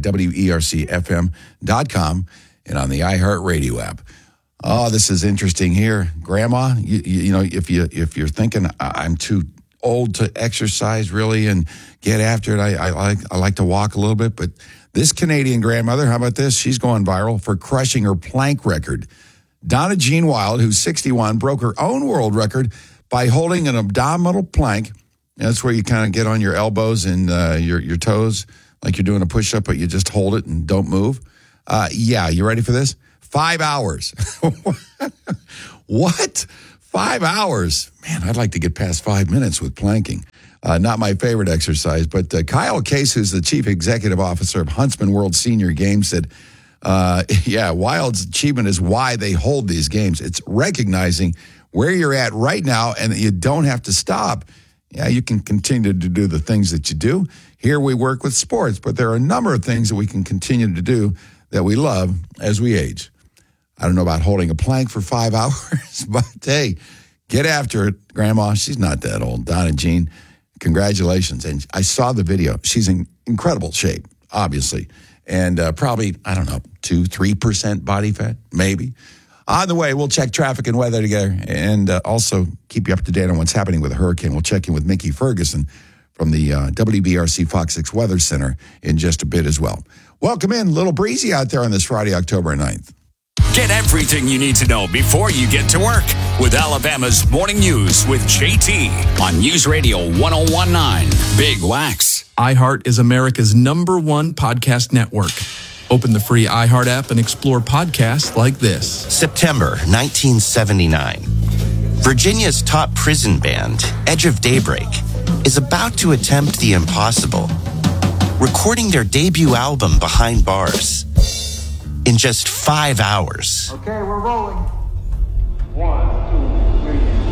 WERCFM.com, and on the iHeartRadio app. Oh, this is interesting here. Grandma, if you're thinking I'm too old to exercise really and get after it. I like to walk a little bit, but this Canadian grandmother, how about this? She's going viral for crushing her plank record. Donna Jean Wild, who's 61, broke her own world record by holding an abdominal plank. That's where you kind of get on your elbows and your toes like you're doing a push-up, but you just hold it and don't move. Yeah, you ready for this? 5 hours. What? 5 hours? Man, I'd like to get past 5 minutes with planking. Not my favorite exercise, but Kyle Case, who's the chief executive officer of Huntsman World Senior Games, said, Wild's achievement is why they hold these games. It's recognizing where you're at right now and that you don't have to stop. Yeah, you can continue to do the things that you do. Here we work with sports, but there are a number of things that we can continue to do that we love as we age. I don't know about holding a plank for 5 hours, but hey, get after it, Grandma. She's not that old. Donna Jean, congratulations. And I saw the video. She's in incredible shape, obviously, and probably, 2-3% body fat, maybe. On the way, we'll check traffic and weather together and also keep you up to date on what's happening with the hurricane. We'll check in with Mickey Ferguson from the WBRC Fox 6 Weather Center in just a bit as well. Welcome in. A little breezy out there on this Friday, October 9th. Get everything you need to know before you get to work with Alabama's Morning News with JT on News Radio 101.9 Big Wax. iHeart is America's #1 podcast network. Open the free iHeart app and explore podcasts like this. September 1979. Virginia's top prison band, Edge of Daybreak, is about to attempt the impossible, recording their debut album Behind Bars in just 5 hours. Okay, we're rolling. 1, 2,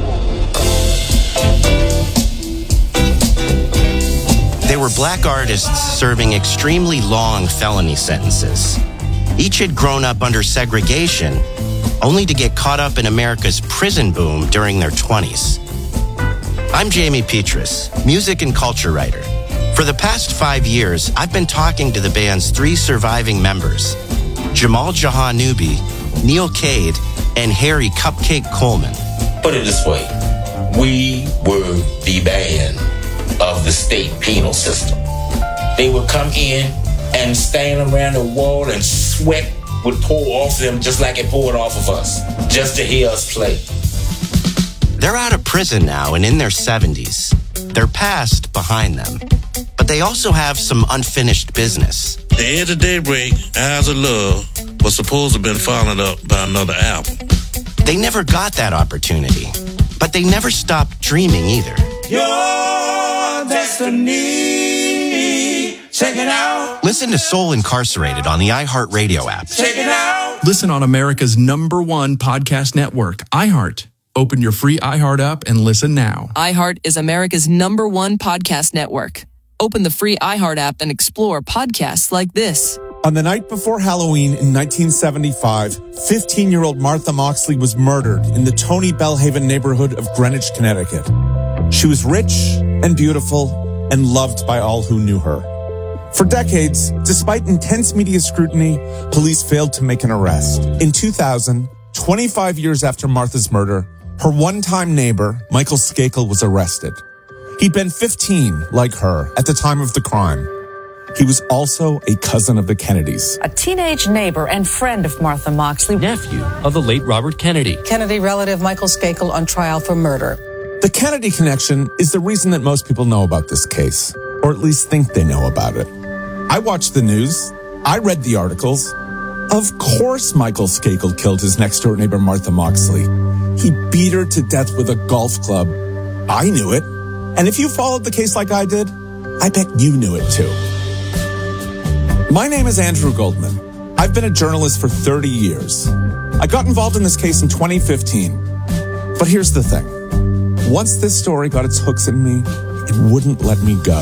3, 4. They were black artists serving extremely long felony sentences. Each had grown up under segregation, only to get caught up in America's prison boom during their 20s. I'm Jamie Petrus, music and culture writer. For the past 5 years, I've been talking to the band's 3 surviving members, Jamal Jahanubi, Neil Cade, and Harry Cupcake Coleman. Put it this way, we were the band of the state penal system. They would come in and stand around the wall and sweat would pour off them just like it poured off of us, just to hear us play. They're out of prison now and in their 70s. Their past behind them. But they also have some unfinished business. The Edge of Daybreak, Eyes of Love, was supposed to have been followed up by another album. They never got that opportunity, but they never stopped dreaming either. Your destiny, check it out. Listen to Soul Incarcerated on the iHeartRadio app. Check it out. Listen on America's #1 podcast network, iHeart. Open your free iHeart app and listen now. iHeart is America's #1 podcast network. Open the free iHeart app and explore podcasts like this. On the night before Halloween in 1975, 15-year-old Martha Moxley was murdered in the Tony Bellhaven neighborhood of Greenwich, Connecticut. She was rich and beautiful and loved by all who knew her. For decades, despite intense media scrutiny, police failed to make an arrest. In 2000, 25 years after Martha's murder, her one-time neighbor, Michael Skakel, was arrested. He'd been 15, like her, at the time of the crime. He was also a cousin of the Kennedys. A teenage neighbor and friend of Martha Moxley. Nephew of the late Robert Kennedy. Kennedy relative Michael Skakel on trial for murder. The Kennedy connection is the reason that most people know about this case, or at least think they know about it. I watched the news. I read the articles. Of course Michael Skakel killed his next-door neighbor Martha Moxley. He beat her to death with a golf club. I knew it. And if you followed the case like I did, I bet you knew it too. My name is Andrew Goldman. I've been a journalist for 30 years. I got involved in this case in 2015. But here's the thing. Once this story got its hooks in me, it wouldn't let me go.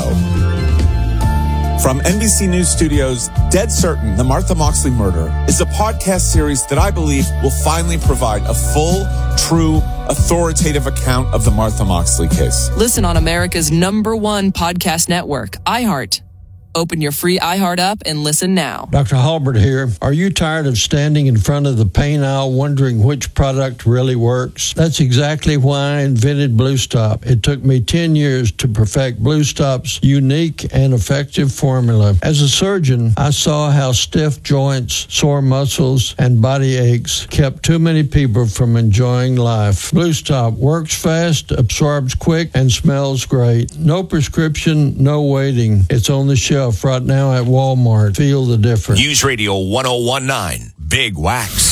From NBC News Studios, Dead Certain, The Martha Moxley Murder is a podcast series that I believe will finally provide a full, true, authoritative account of the Martha Moxley case. Listen on America's #1 podcast network, iHeart. Open your free iHeart app and listen now. Dr. Halbert here. Are you tired of standing in front of the paint aisle wondering which product really works? That's exactly why I invented Blue Stop. It took me 10 years to perfect Blue Stop's unique and effective formula. As a surgeon, I saw how stiff joints, sore muscles, and body aches kept too many people from enjoying life. Blue Stop works fast, absorbs quick, and smells great. No prescription, no waiting. It's on the shelf right now at Walmart. Feel the difference. News Radio 1019, Big Wax.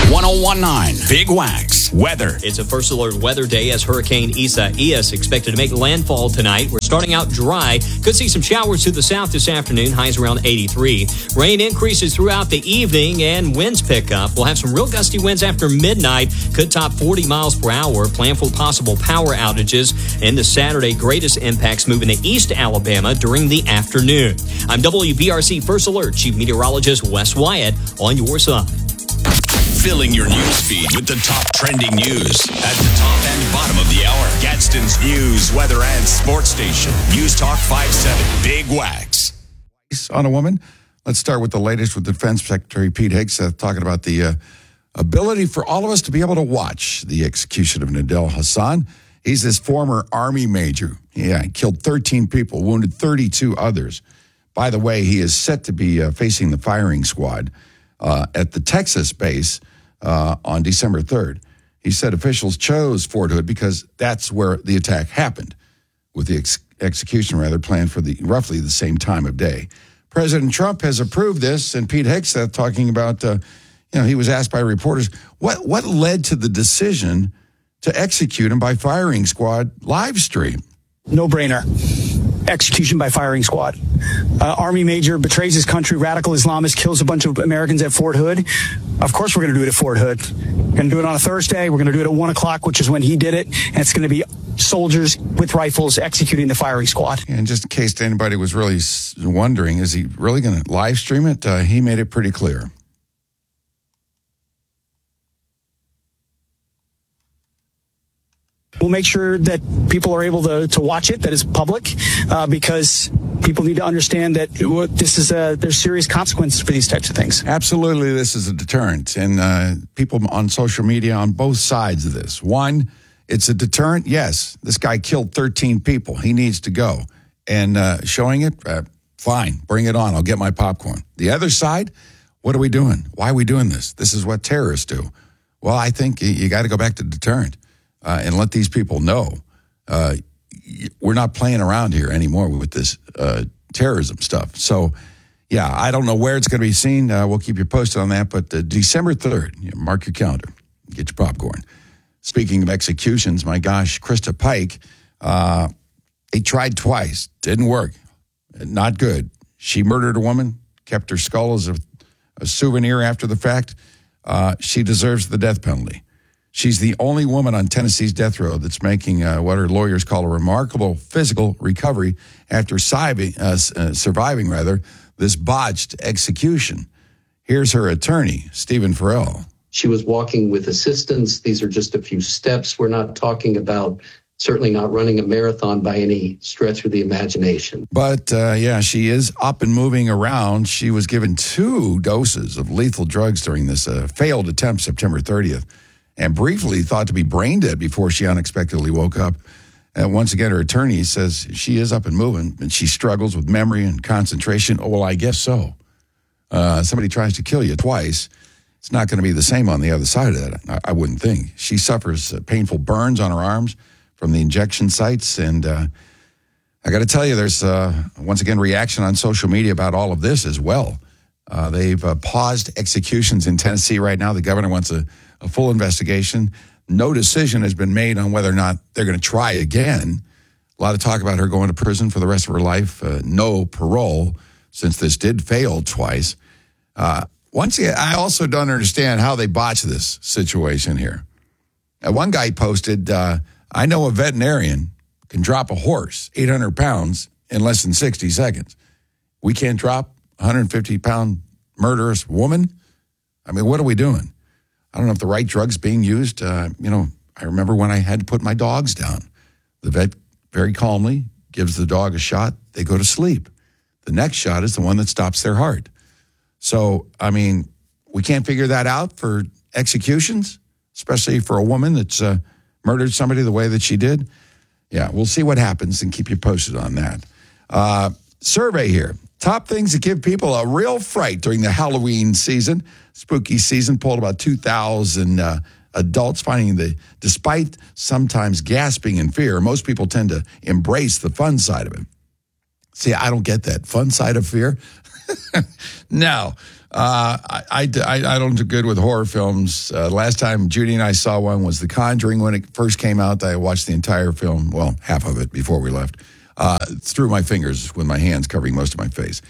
1019, Big Wax. Weather. It's a first alert weather day as Hurricane Isaias expected to make landfall tonight. We're starting out dry. Could see some showers to the south this afternoon. Highs around 83. Rain increases throughout the evening and winds pick up. We'll have some real gusty winds after midnight. Could top 40 miles per hour. Plan for possible power outages. And the Saturday greatest impacts moving to East Alabama during the afternoon. I'm WBRC First Alert Chief Meteorologist Wes Wyatt on your side. Filling your news feed with the top trending news at the top and bottom of the hour. Gadsden's news, weather, and sports station. News Talk 57, Big Wax. On a woman. Let's start with the latest with Defense Secretary Pete Hegseth talking about the ability for all of us to be able to watch the execution of Nidal Hasan. He's this former Army major. Yeah, he killed 13 people, wounded 32 others. By the way, he is set to be facing the firing squad at the Texas base on December 3rd. He said officials chose Fort Hood because that's where the attack happened, with the execution planned for roughly the same time of day. President Trump has approved this, and Pete Hegseth talking about, he was asked by reporters, what led to the decision to execute him by firing squad live stream? No brainer. Execution by firing squad. Army major betrays his country, radical Islamist, kills a bunch of Americans at Fort Hood. Of course we're going to do it at Fort Hood. We're going to do it on a Thursday. We're going to do it at 1 o'clock, which is when he did it. And it's going to be soldiers with rifles executing the firing squad. And just in case anybody was really wondering, is he really going to live stream it? He made it pretty clear. We'll make sure that people are able to watch it, that it's public, because people need to understand that there's serious consequences for these types of things. Absolutely, this is a deterrent. And people on social media on both sides of this. One, it's a deterrent. Yes, this guy killed 13 people. He needs to go. And showing it, fine, bring it on. I'll get my popcorn. The other side, what are we doing? Why are we doing this? This is what terrorists do. Well, I think you got to go back to deterrent. And let these people know we're not playing around here anymore with this terrorism stuff. So, yeah, I don't know where it's going to be seen. We'll keep you posted on that. But December 3rd, mark your calendar. Get your popcorn. Speaking of executions, my gosh, Krista Pike, they tried twice. Didn't work. Not good. She murdered a woman, kept her skull as a souvenir after the fact. She deserves the death penalty. She's the only woman on Tennessee's death row that's making what her lawyers call a remarkable physical recovery after surviving this botched execution. Here's her attorney, Stephen Farrell. She was walking with assistance. These are just a few steps. We're not talking about certainly not running a marathon by any stretch of the imagination. But, she is up and moving around. She was given 2 doses of lethal drugs during this failed attempt September 30th. And briefly thought to be brain dead before she unexpectedly woke up. And once again, her attorney says she is up and moving, and she struggles with memory and concentration. Oh, well, I guess so. Somebody tries to kill you twice. It's not going to be the same on the other side of that, I wouldn't think. She suffers painful burns on her arms from the injection sites. And I got to tell you, there's, once again, reaction on social media about all of this as well. They've paused executions in Tennessee right now. The governor wants a full investigation. No decision has been made on whether or not they're going to try again. A lot of talk about her going to prison for the rest of her life. No parole, since this did fail twice. Once again, I also don't understand how they botched this situation here. One guy posted, I know a veterinarian can drop a horse, 800 pounds, in less than 60 seconds. We can't drop a 150-pound murderous woman? I mean, what are we doing? I don't know if the right drug's being used. I remember when I had to put my dogs down. The vet very calmly gives the dog a shot. They go to sleep. The next shot is the one that stops their heart. So, I mean, we can't figure that out for executions, especially for a woman that's murdered somebody the way that she did. Yeah, we'll see what happens and keep you posted on that. Survey here. Top things that give people a real fright during the Halloween season. Spooky season polled about 2,000 adults, finding that despite sometimes gasping in fear, most people tend to embrace the fun side of it. See, I don't get that. Fun side of fear? No. I don't do good with horror films. Last time Judy and I saw one was The Conjuring. When it first came out, I watched the entire film, well, half of it before we left, through my fingers with my hands covering most of my face.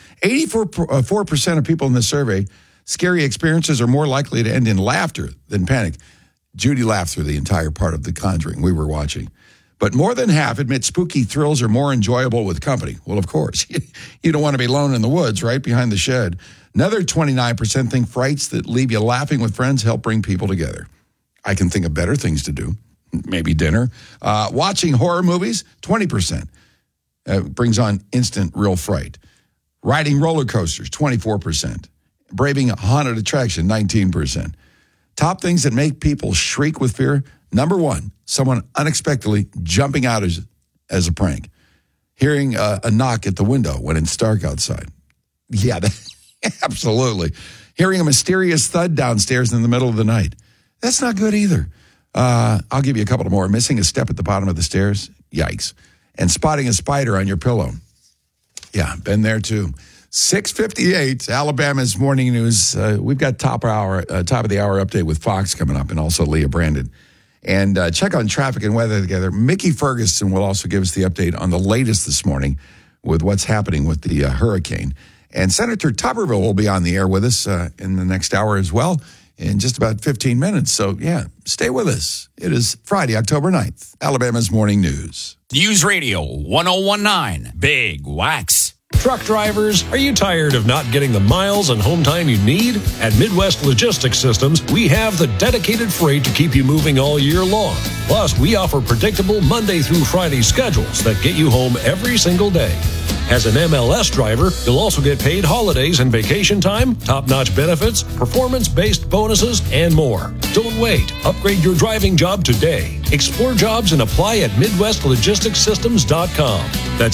84% of people in this survey, scary experiences are more likely to end in laughter than panic. Judy laughed through the entire part of The Conjuring we were watching. But more than half admit spooky thrills are more enjoyable with company. Well, of course. You don't want to be alone in the woods, right, behind the shed. Another 29% think frights that leave you laughing with friends help bring people together. I can think of better things to do, maybe dinner. Watching horror movies, 20%. Brings on instant real fright. Riding roller coasters, 24%. Braving a haunted attraction, 19%. Top things that make people shriek with fear. Number one, someone unexpectedly jumping out as a prank. Hearing a knock at the window when it's dark outside. Yeah, absolutely. Hearing a mysterious thud downstairs in the middle of the night. That's not good either. I'll give you a couple more. Missing a step at the bottom of the stairs. Yikes. And spotting a spider on your pillow. Yeah, been there too. 6:58, Alabama's morning news. We've got top of the hour update with Fox coming up, and also Leah Brandon. And check on traffic and weather together. Mickey Ferguson will also give us the update on the latest this morning with what's happening with the hurricane. And Senator Tuberville will be on the air with us in the next hour as well, in just about 15 minutes. So, yeah, stay with us. It is Friday, October 9th, Alabama's morning news. News Radio 1019, Big Wax. Truck drivers, are you tired of not getting the miles and home time you need? At Midwest Logistics Systems, we have the dedicated freight to keep you moving all year long. Plus, we offer predictable Monday through Friday schedules that get you home every single day. As an MLS driver, you'll also get paid holidays and vacation time, top-notch benefits, performance-based bonuses, and more. Don't wait. Upgrade your driving job today. Explore jobs and apply at MidwestLogisticsSystems.com. That's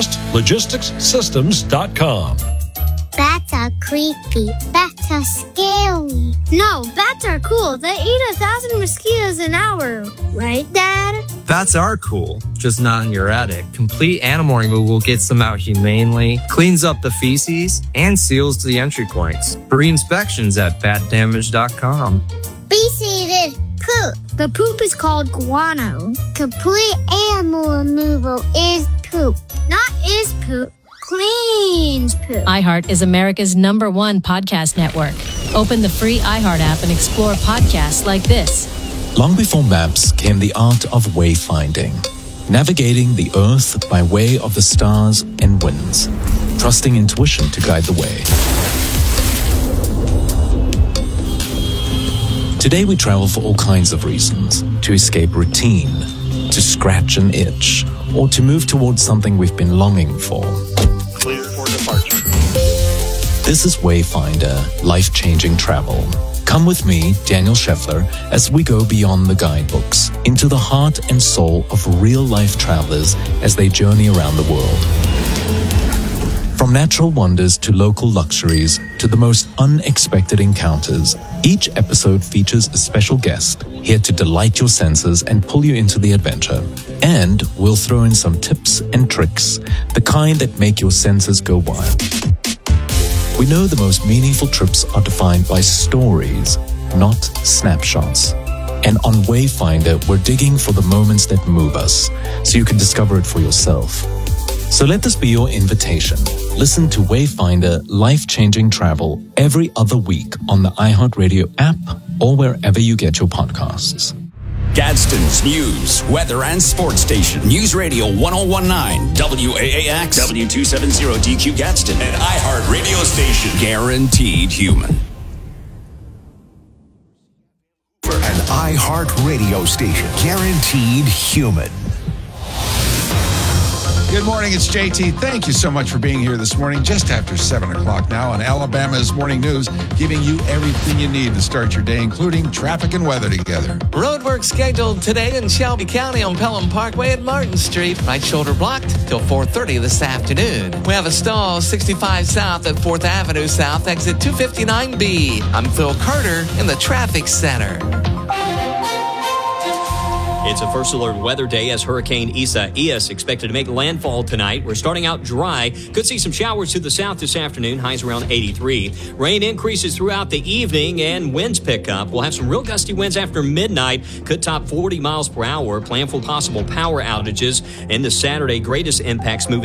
MidwestLogisticsSystems.com. Bats are creepy. Bats are scary. No, bats are cool. They eat 1,000 mosquitoes an hour. Right, Dad? Bats are cool, just not in your attic. Complete animal removal gets them out humanely, cleans up the feces, and seals the entry points. Free inspections at batdamage.com. Be-seated poop. The poop is called guano. Complete animal removal is poop. Not is poop. Cleans poop. iHeart is America's #1 podcast network. Open the free iHeart app and explore podcasts like this. Long before maps came the art of wayfinding, navigating the earth by way of the stars and winds, trusting intuition to guide the way. Today we travel for all kinds of reasons: to escape routine, to scratch an itch, or to move towards something we've been longing for. Clear for departure. This is Wayfinder, life-changing travel. Come with me, Daniel Scheffler, as we go beyond the guidebooks, into the heart and soul of real-life travelers as they journey around the world. From natural wonders to local luxuries to the most unexpected encounters, each episode features a special guest here to delight your senses and pull you into the adventure. And we'll throw in some tips and tricks, the kind that make your senses go wild. We know the most meaningful trips are defined by stories, not snapshots. And on Wayfinder, we're digging for the moments that move us, so you can discover it for yourself. So let this be your invitation. Listen to Wayfinder Life-Changing Travel every other week on the iHeartRadio app or wherever you get your podcasts. Gadsden's news, weather, and sports station. News Radio 1019, WAAX, W270DQ Gadsden, and iHeart Radio Station. Guaranteed human. An iHeart Radio station. Guaranteed human. Good morning, it's JT. Thank you so much for being here this morning, just after 7 o'clock now on Alabama's Morning News, giving you everything you need to start your day, including traffic and weather together. Roadwork scheduled today in Shelby County on Pelham Parkway at Martin Street. Right shoulder blocked till 4:30 this afternoon. We have a stall 65 South at 4th Avenue South, exit 259B. I'm Phil Carter in the Traffic Center. It's a first alert weather day as Hurricane Isa is expected to make landfall tonight. We're starting out dry. Could see some showers to the south this afternoon. Highs around 83. Rain increases throughout the evening and winds pick up. We'll have some real gusty winds after midnight. Could top 40 miles per hour. Plan for possible power outages. And the Saturday greatest impacts moving